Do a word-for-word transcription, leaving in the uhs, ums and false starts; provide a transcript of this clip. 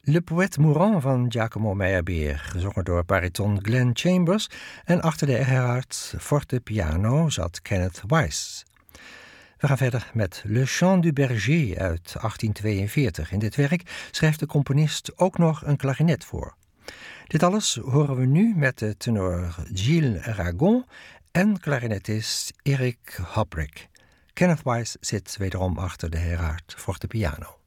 Le Poète Mourant van Giacomo Meyerbeer, gezongen door bariton Glenn Chambers, en achter de Erhard forte piano zat Kenneth Weiss. We gaan verder met Le Chant du Berger uit achttien tweeënveertig. In dit werk schrijft de componist ook nog een klarinet voor. Dit alles horen we nu met de tenor Gilles Ragon en klarinetist Eric Hobrick. Kenneth Weiss zit wederom achter de Erhard forte piano.